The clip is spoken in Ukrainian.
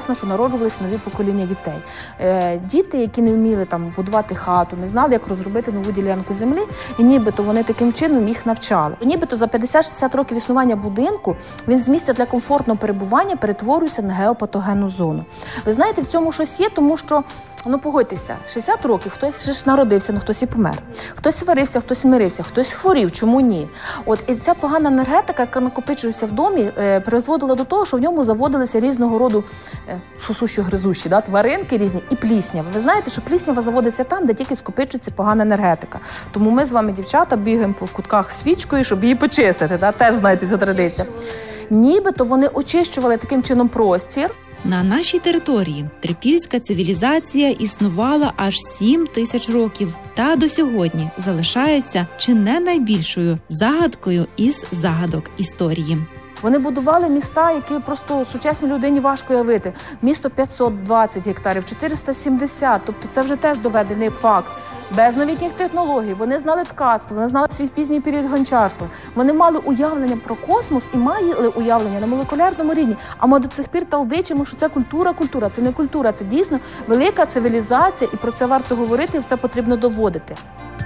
ясно, що народжувалися нові покоління дітей. Діти, які не вміли там будувати хату, не знали, як розробити нову ділянку землі, і нібито вони таким чином їх навчали. Нібито за 50-60 років існування будинку він з місця для комфортного перебування перетворюється на геопатогенну зону. Ви знаєте, в цьому щось є, тому що, ну погодьтеся, 60 років хтось ж народився, ну хтось і помер. Хтось сварився, хтось мирився, хтось хворів, чому ні? От і ця погана енергетика, яка накопичується в домі, призводила до того, що в ньому заводилися різного роду сосущо-гризущі, тваринки різні і пліснява. Ви знаєте, що пліснява заводиться там, де тільки скопичується погана енергетика. Тому ми з вами, дівчата, бігаємо по кутках свічкою, щоб її почистити. Теж, знаєте, ця традиція. Нібито вони очищували таким чином простір. На нашій території трипільська цивілізація існувала аж 7 тисяч років та до сьогодні залишається чи не найбільшою загадкою із загадок історії. Вони будували міста, які просто сучасній людині важко уявити. Місто 520 гектарів, 470, тобто це вже теж доведений факт. Без новітніх технологій, вони знали ткацтво, вони знали свій пізній період гончарства. Вони мали уявлення про космос і мали уявлення на молекулярному рівні. А ми до цих пір талдичимо, що це культура. Це не культура, це дійсно велика цивілізація, і про це варто говорити, і це потрібно доводити.